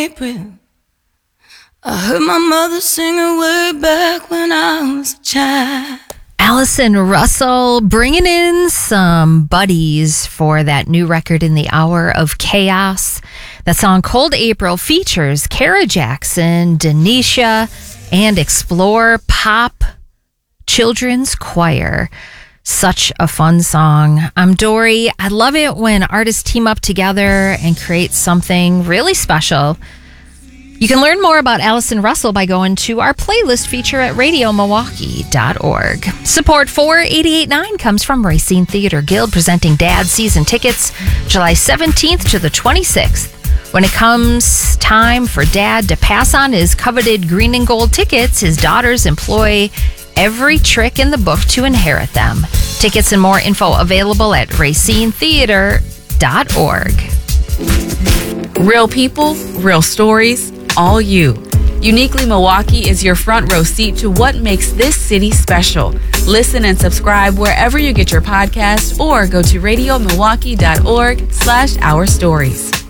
April. I heard my mother sing it way back when I was a child. Allison Russell bringing in some buddies for that new record in the Hour of Chaos. That song Cold April features Kara Jackson, Denisha, and Explore Pop Children's Choir. Such a fun song. I'm Dory. I love it when artists team up together and create something really special. You can learn more about Allison Russell by going to our playlist feature at radiomilwaukee.org. Support for 88.9 comes from Racine Theater Guild, presenting Dad season tickets July 17th to the 26th. When it comes time for Dad to pass on his coveted green and gold tickets, his daughters employ every trick in the book to inherit them. Tickets and more info available at racinetheater.org. Real people, real stories, all you. Uniquely Milwaukee is your front row seat to what makes this city special. Listen and subscribe wherever you get your podcasts or go to radiomilwaukee.org/ourstories.